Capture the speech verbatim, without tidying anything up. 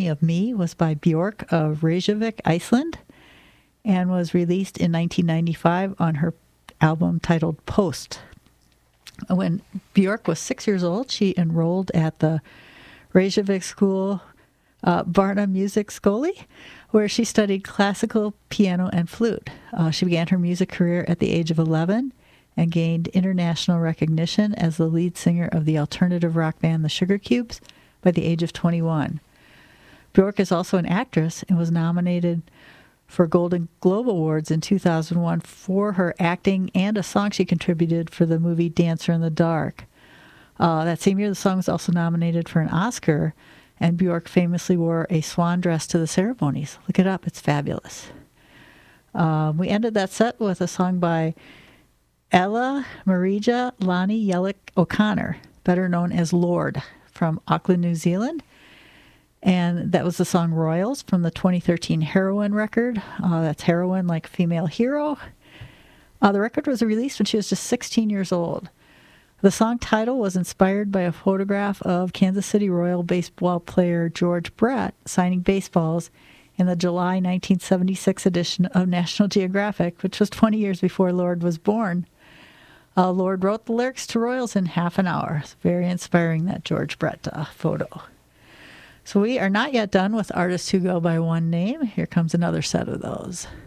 Enemy of Me was by Björk of Reykjavik, Iceland, and was released in nineteen ninety-five on her album titled Post. When Björk was six years old, she enrolled at the Reykjavik school, uh, Barna Music Skóli, where she studied classical piano and flute. Uh, she began her music career at the age of eleven and gained international recognition as the lead singer of the alternative rock band The Sugar Cubes by the age of twenty-one. Björk is also an actress and was nominated for Golden Globe Awards in two thousand one for her acting and a song she contributed for the movie Dancer in the Dark. Uh, that same year, the song was also nominated for an Oscar, and Björk famously wore a swan dress to the ceremonies. Look it up. It's fabulous. Um, we ended that set with a song by Ella Marija Lani Yellick O'Connor, better known as Lorde, from Auckland, New Zealand. And that was the song Royals from the twenty thirteen Heroine record. Uh, that's Heroine, like female hero. Uh, the record was released when she was just sixteen years old. The song title was inspired by a photograph of Kansas City Royal baseball player George Brett signing baseballs in the July nineteen seventy-six edition of National Geographic, which was twenty years before Lorde was born. Uh, Lorde wrote the lyrics to Royals in half an hour. It's very inspiring, that George Brett uh, photo. So we are not yet done with artists who go by one name. Here comes another set of those.